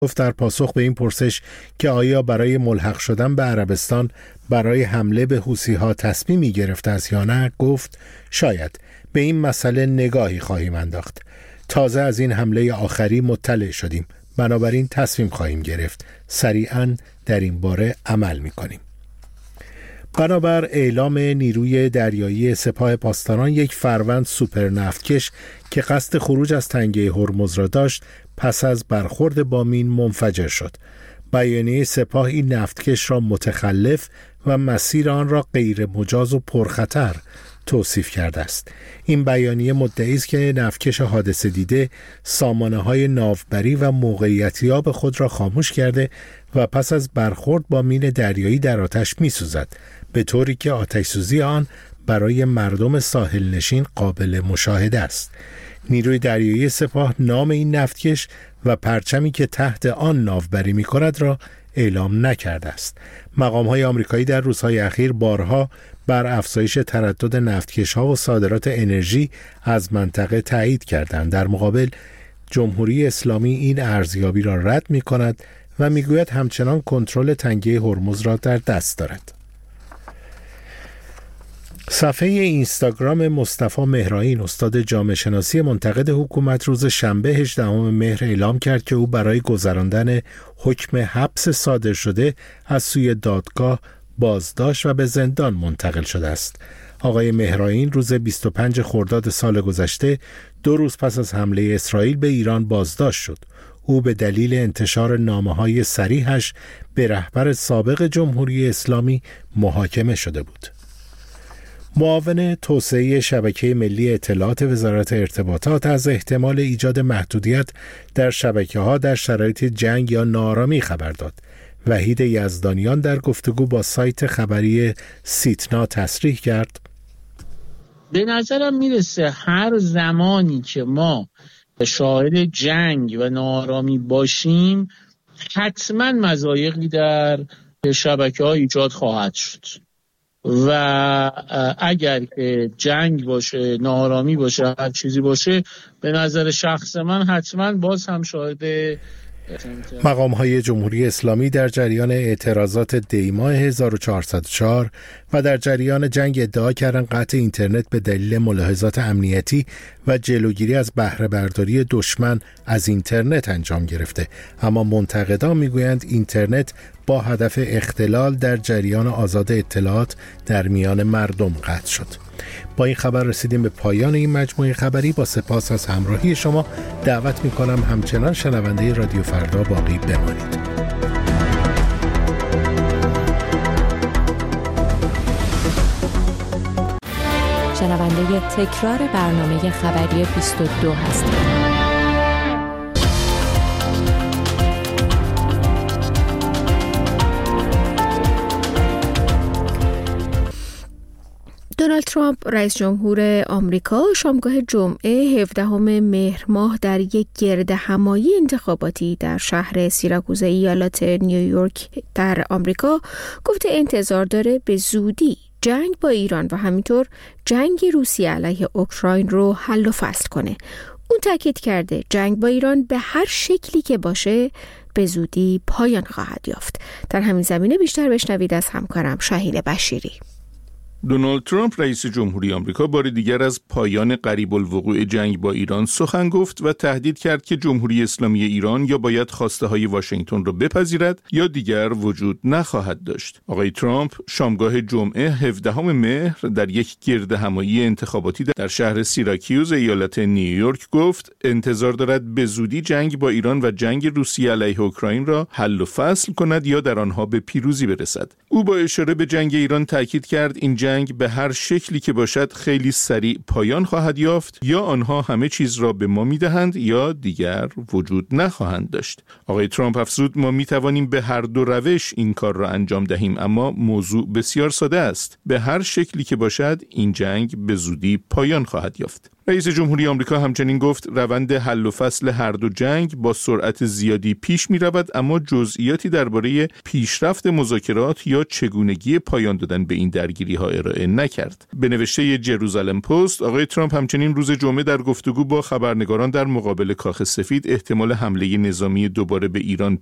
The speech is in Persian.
گفت در پاسخ به این پرسش که آیا برای ملحق شدن به عربستان برای حمله به حوثی‌ها تصمیمی گرفته است یا نه، گفت شاید به این مسئله نگاهی خواهیم انداخت. تازه از این حمله آخری مطلع شدیم، بنابراین تصمیم خواهیم گرفت. سریعاً در این باره عمل می‌کنیم. بنابر اعلام نیروی دریایی سپاه پاسداران، یک فروند سوپر نفتکش که قصد خروج از تنگه هرمز را داشت پس از برخورد با مین منفجر شد. بیانیه سپاه این نفتکش را متخلف و مسیر آن را غیر مجاز و پرخطر توصیف کرده است. این بیانیه مدعی است که نفتکش حادثه دیده سامانه‌های ناوبری و موقعیتیاب خود را خاموش کرده و پس از برخورد با مین دریایی در آتش می‌سوزد، به طوری که آتش‌سوزی آن برای مردم ساحل نشین قابل مشاهده است. نیروی دریایی سپاه نام این نفتکش و پرچمی که تحت آن ناوبری می‌کند را اعلام نکرده است. مقام‌های آمریکایی در روزهای اخیر بارها بر افزایش تردد نفتکش‌ها و صادرات انرژی از منطقه تایید کردند. در مقابل جمهوری اسلامی این ارزیابی را رد می‌کند و می‌گوید همچنان کنترل تنگه هرمز را در دست دارد. صفحه اینستاگرام مصطفی مهرائین، استاد جامعه شناسی منتقد حکومت، روز شنبه 18 مهر اعلام کرد که او برای گذراندن حکم حبس صادر شده از سوی دادگاه بازداشت و به زندان منتقل شده است. آقای مهرائین روز 25 خرداد سال گذشته، 2 روز پس از حمله اسرائیل به ایران بازداشت شد. او به دلیل انتشار نامه‌های صریحش به رهبر سابق جمهوری اسلامی محاکمه شده بود. معاون توسعه شبکه ملی اطلاعات وزارت ارتباطات از احتمال ایجاد محدودیت در شبکه‌ها در شرایط جنگ یا ناآرامی خبر داد. وحید یزدانیان در گفتگو با سایت خبری سیتنا تصریح کرد: به نظرم میرسه هر زمانی که ما شاهد جنگ و ناآرامی باشیم حتما مضایقی در شبکه‌ها ایجاد خواهد شد و اگر که جنگ باشه، ناآرامی باشه، هر چیزی باشه، به نظر شخص من حتما باز هم شاهد مقام‌های جمهوری اسلامی در جریان اعتراضات دی‌ماه 1404 و در جریان جنگ ادعا کردند قطع اینترنت به دلیل ملاحظات امنیتی و جلوگیری از بهره برداری دشمن از اینترنت انجام گرفته، اما منتقدان میگویند اینترنت با هدف اختلال در جریان آزاد اطلاعات در میان مردم قطع شد. با این خبر رسیدیم به پایان این مجموعه خبری. با سپاس از همراهی شما دعوت می‌کنم همچنان شنونده رادیو فردا باقی بمانید. شنونده تکرار برنامه خبری 22 هستید. دونالد ترامپ رئیس جمهور آمریکا شامگاه جمعه 17 مهر ماه در یک گردهمایی انتخاباتی در شهر سیراکوزا ایالت نیویورک در آمریکا گفته انتظار داره به زودی جنگ با ایران و همینطور جنگ روسیه علیه اوکراین رو حل و فصل کنه. اون تاکید کرده جنگ با ایران به هر شکلی که باشه به زودی پایان خواهد یافت. در همین زمینه بیشتر بشنوید از همکارم شاهین بشیری. دونالد ترامپ رئیس جمهوری آمریکا بار دیگر از پایان قریب الوقوع جنگ با ایران سخن گفت و تهدید کرد که جمهوری اسلامی ایران یا باید خواسته های واشنگتن را بپذیرد یا دیگر وجود نخواهد داشت. آقای ترامپ شامگاه جمعه 17 مهر در یک گردهمایی انتخاباتی در شهر سیراکیوز ایالت نیویورک گفت انتظار دارد به زودی جنگ با ایران و جنگ روسیه علیه اوکراین را حل و فصل کند یا در آنها به پیروزی برسد. او با اشاره به جنگ ایران تاکید کرد این جنگ به هر شکلی که باشد خیلی سریع پایان خواهد یافت، یا آنها همه چیز را به ما میدهند یا دیگر وجود نخواهند داشت. آقای ترامپ افزود ما میتوانیم به هر دو روش این کار را انجام دهیم، اما موضوع بسیار ساده است. به هر شکلی که باشد این جنگ به زودی پایان خواهد یافت. رئیس جمهوری آمریکا همچنین گفت روند حل و فصل هر دو جنگ با سرعت زیادی پیش می رود، اما جزئیاتی درباره پیشرفت مذاکرات یا چگونگی پایان دادن به این درگیری ها ارائه نکرد. به نوشته جروزالم پست، آقای ترامپ همچنین روز جمعه در گفتگو با خبرنگاران در مقابل کاخ سفید احتمال حمله نظامی دوباره به ایران